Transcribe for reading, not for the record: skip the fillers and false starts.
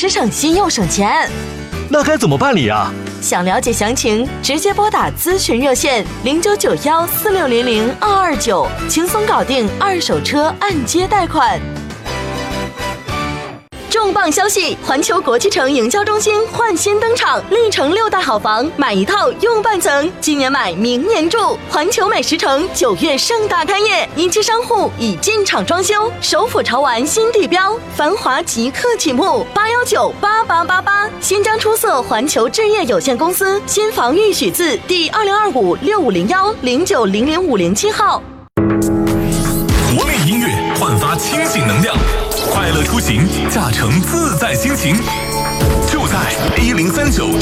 吃省心又省钱。 那该怎么办理啊？ 想了解详情，直接拨打咨询热线099146002229，轻松搞定二手车按揭贷款。重磅消息！环球国际城营销中心焕新登场，历城6大好房，买一套用半层，今年买明年住。环球美食城9月盛大开业，一期商户已进场装修，首府潮玩新地标，繁华即刻启幕，8198888。新疆出色环球置业有限公司新房预许字第2025650109000507号。 活力音乐焕发清醒能量，快乐出行，驾乘自在心情。就在1039